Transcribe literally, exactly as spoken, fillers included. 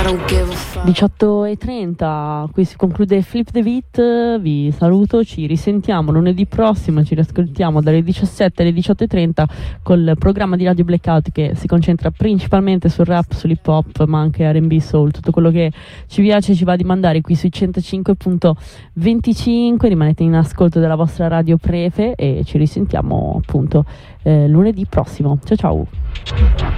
diciotto e trenta, qui si conclude Flip the Beat, vi saluto, ci risentiamo lunedì prossimo, ci riascoltiamo dalle diciassette alle diciotto e trenta col programma di Radio Blackout che si concentra principalmente sul rap, sull'hip hop, ma anche R and B, soul, tutto quello che ci piace ci va di mandare qui sui centocinque virgola venticinque, rimanete in ascolto della vostra radio prefe e ci risentiamo appunto eh, lunedì prossimo, ciao ciao.